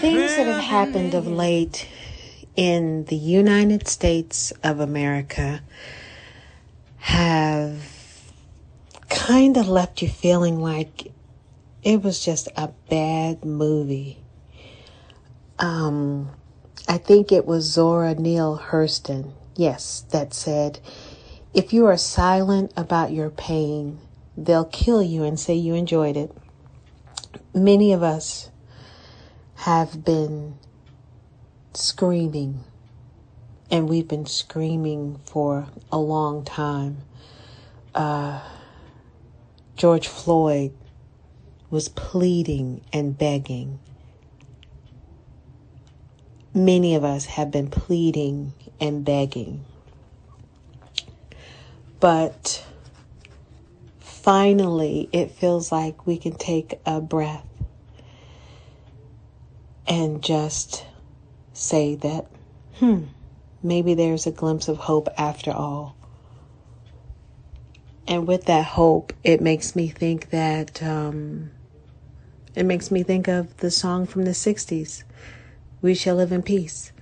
Things that have happened of late in the United States of America have kind of left you feeling like it was just a bad movie. I think it was Zora Neale Hurston, yes, that said, if you are silent about your pain, they'll kill you and say you enjoyed it. Many of us have been screaming, and we've been screaming for a long time. George Floyd was pleading and begging. Many of us have been pleading and begging. But finally, it feels like we can take a breath and just say that, maybe there's a glimpse of hope after all. And with that hope, it makes me think that, it makes me think of the song from the 60s, We Shall Live in Peace.